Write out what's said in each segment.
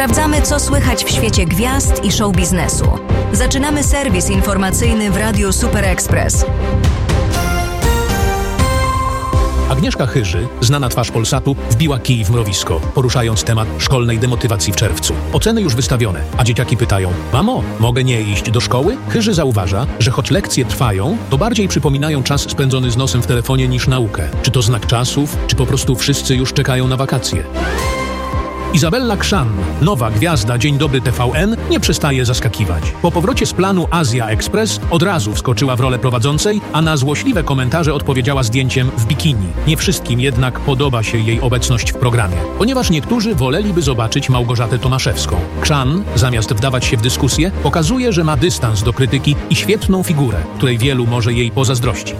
Sprawdzamy, co słychać w świecie gwiazd i show biznesu. Zaczynamy serwis informacyjny w Radiu Super Express. Agnieszka Chyży, znana twarz Polsatu, wbiła kij w mrowisko, poruszając temat szkolnej demotywacji w czerwcu. Oceny już wystawione, a dzieciaki pytają: mamo, mogę nie iść do szkoły? Chyży zauważa, że choć lekcje trwają, to bardziej przypominają czas spędzony z nosem w telefonie niż naukę. Czy to znak czasów, czy po prostu wszyscy już czekają na wakacje? Izabella Krzan, nowa gwiazda Dzień Dobry TVN, nie przestaje zaskakiwać. Po powrocie z planu Azja Express od razu wskoczyła w rolę prowadzącej, a na złośliwe komentarze odpowiedziała zdjęciem w bikini. Nie wszystkim jednak podoba się jej obecność w programie, ponieważ niektórzy woleliby zobaczyć Małgorzatę Tomaszewską. Krzan, zamiast wdawać się w dyskusję, pokazuje, że ma dystans do krytyki i świetną figurę, której wielu może jej pozazdrościć.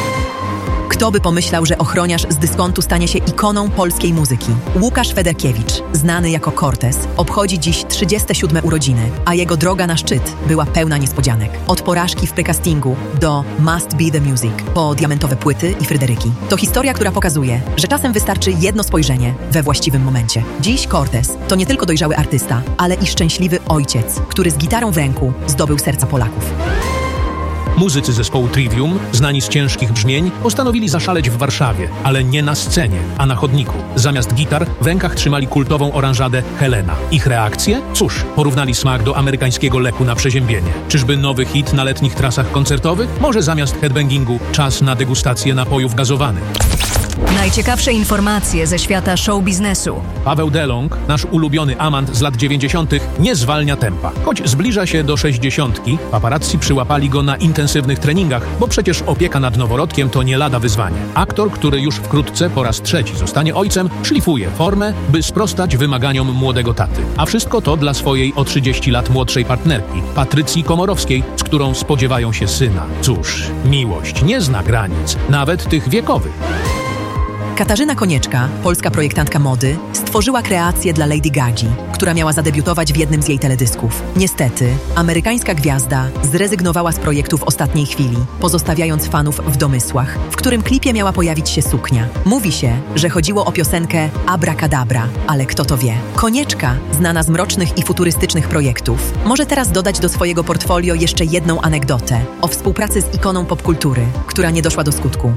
Kto by pomyślał, że ochroniarz z dyskontu stanie się ikoną polskiej muzyki? Łukasz Federkiewicz, znany jako Cortez, obchodzi dziś 37 urodziny, a jego droga na szczyt była pełna niespodzianek. Od porażki w precastingu do Must Be The Music, po diamentowe płyty i Fryderyki. To historia, która pokazuje, że czasem wystarczy jedno spojrzenie we właściwym momencie. Dziś Cortez to nie tylko dojrzały artysta, ale i szczęśliwy ojciec, który z gitarą w ręku zdobył serca Polaków. Muzycy zespołu Trivium, znani z ciężkich brzmień, postanowili zaszaleć w Warszawie, ale nie na scenie, a na chodniku. Zamiast gitar w rękach trzymali kultową oranżadę Helena. Ich reakcje? Cóż, porównali smak do amerykańskiego leku na przeziębienie. Czyżby nowy hit na letnich trasach koncertowych? Może zamiast headbangingu czas na degustację napojów gazowanych. Najciekawsze informacje ze świata show biznesu. Paweł Delong, nasz ulubiony amant z lat 90., nie zwalnia tempa. Choć zbliża się do 60, paparazzi przyłapali go na intensywnych treningach, bo przecież opieka nad noworodkiem to nie lada wyzwanie. Aktor, który już wkrótce po raz trzeci zostanie ojcem, szlifuje formę, by sprostać wymaganiom młodego taty. A wszystko to dla swojej o 30 lat młodszej partnerki, Patrycji Komorowskiej, z którą spodziewają się syna. Cóż, miłość nie zna granic, nawet tych wiekowych. Katarzyna Konieczka, polska projektantka mody, stworzyła kreację dla Lady Gagi, która miała zadebiutować w jednym z jej teledysków. Niestety, amerykańska gwiazda zrezygnowała z projektu w ostatniej chwili, pozostawiając fanów w domysłach, w którym klipie miała pojawić się suknia. Mówi się, że chodziło o piosenkę Abracadabra, ale kto to wie? Konieczka, znana z mrocznych i futurystycznych projektów, może teraz dodać do swojego portfolio jeszcze jedną anegdotę o współpracy z ikoną popkultury, która nie doszła do skutku.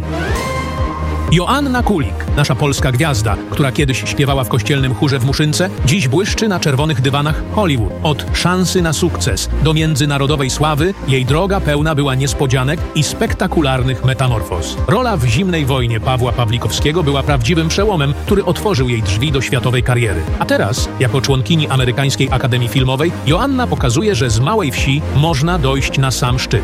Joanna Kulik, nasza polska gwiazda, która kiedyś śpiewała w kościelnym chórze w Muszynce, dziś błyszczy na czerwonych dywanach Hollywood. Od szansy na sukces do międzynarodowej sławy jej droga pełna była niespodzianek i spektakularnych metamorfoz. Rola w Zimnej wojnie Pawła Pawlikowskiego była prawdziwym przełomem, który otworzył jej drzwi do światowej kariery. A teraz, jako członkini Amerykańskiej Akademii Filmowej, Joanna pokazuje, że z małej wsi można dojść na sam szczyt.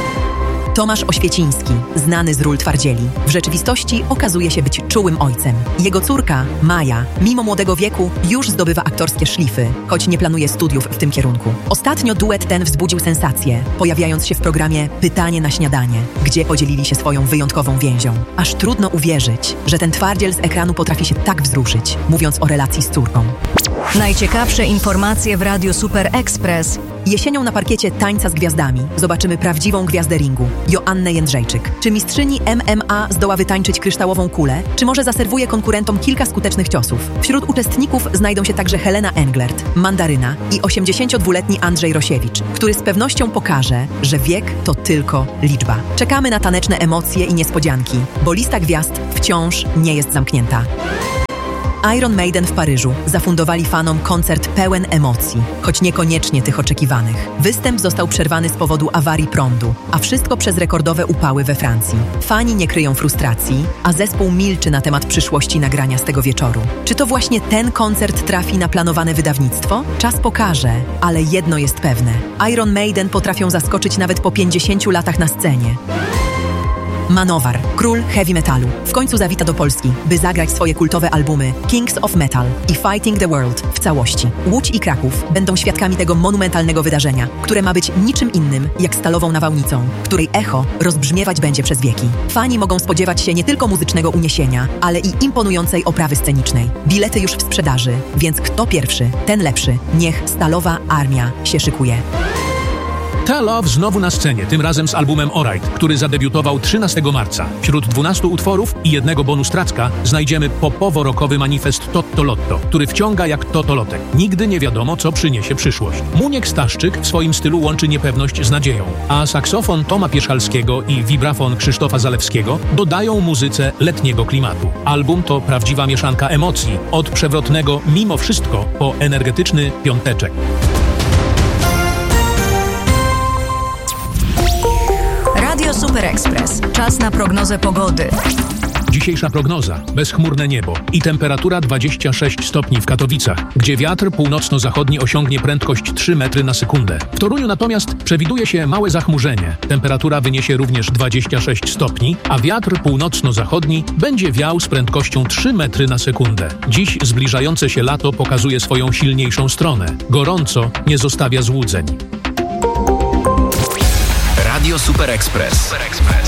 Tomasz Oświeciński, znany z ról twardzieli, w rzeczywistości okazuje się być czułym ojcem. Jego córka, Maja, mimo młodego wieku już zdobywa aktorskie szlify, choć nie planuje studiów w tym kierunku. Ostatnio duet ten wzbudził sensację, pojawiając się w programie Pytanie na śniadanie, gdzie podzielili się swoją wyjątkową więzią. Aż trudno uwierzyć, że ten twardziel z ekranu potrafi się tak wzruszyć, mówiąc o relacji z córką. Najciekawsze informacje w Radiu Super Express. Jesienią na parkiecie Tańca z Gwiazdami zobaczymy prawdziwą gwiazdę ringu, Joannę Jędrzejczyk. Czy mistrzyni MMA zdoła wytańczyć kryształową kulę, czy może zaserwuje konkurentom kilka skutecznych ciosów? Wśród uczestników znajdą się także Helena Englert, Mandaryna i 82-letni Andrzej Rosiewicz, który z pewnością pokaże, że wiek to tylko liczba. Czekamy na taneczne emocje i niespodzianki, bo lista gwiazd wciąż nie jest zamknięta. Iron Maiden w Paryżu zafundowali fanom koncert pełen emocji, choć niekoniecznie tych oczekiwanych. Występ został przerwany z powodu awarii prądu, a wszystko przez rekordowe upały we Francji. Fani nie kryją frustracji, a zespół milczy na temat przyszłości nagrania z tego wieczoru. Czy to właśnie ten koncert trafi na planowane wydawnictwo? Czas pokaże, ale jedno jest pewne. Iron Maiden potrafią zaskoczyć nawet po 50 latach na scenie. Manowar, król heavy metalu, w końcu zawita do Polski, by zagrać swoje kultowe albumy Kings of Metal i Fighting the World w całości. Łódź i Kraków będą świadkami tego monumentalnego wydarzenia, które ma być niczym innym jak stalową nawałnicą, której echo rozbrzmiewać będzie przez wieki. Fani mogą spodziewać się nie tylko muzycznego uniesienia, ale i imponującej oprawy scenicznej. Bilety już w sprzedaży, więc kto pierwszy, ten lepszy. Niech Stalowa Armia się szykuje. Guitar Love znowu na scenie, tym razem z albumem Alright, który zadebiutował 13 marca. Wśród 12 utworów i jednego bonus tracka znajdziemy popowo-rockowy manifest Totto Lotto, który wciąga jak totolotek. Nigdy nie wiadomo, co przyniesie przyszłość. Muniek Staszczyk w swoim stylu łączy niepewność z nadzieją, a saksofon Toma Pierzchalskiego i wibrafon Krzysztofa Zalewskiego dodają muzyce letniego klimatu. Album to prawdziwa mieszanka emocji, od przewrotnego mimo wszystko po energetyczny piąteczek. Radio Super Express. Czas na prognozę pogody. Dzisiejsza prognoza. Bezchmurne niebo i temperatura 26 stopni w Katowicach, gdzie wiatr północno-zachodni osiągnie prędkość 3 metry na sekundę. W Toruniu natomiast przewiduje się małe zachmurzenie. Temperatura wyniesie również 26 stopni, a wiatr północno-zachodni będzie wiał z prędkością 3 metry na sekundę. Dziś zbliżające się lato pokazuje swoją silniejszą stronę. Gorąco nie zostawia złudzeń. Radio Super Express.